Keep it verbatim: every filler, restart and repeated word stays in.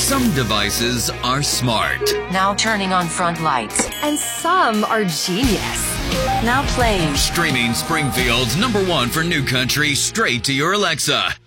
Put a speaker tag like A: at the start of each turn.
A: Some devices are smart.
B: Now turning on front lights.
C: And some are genius.
B: Now playing.
A: Streaming Springfield's number one for new country straight to your Alexa.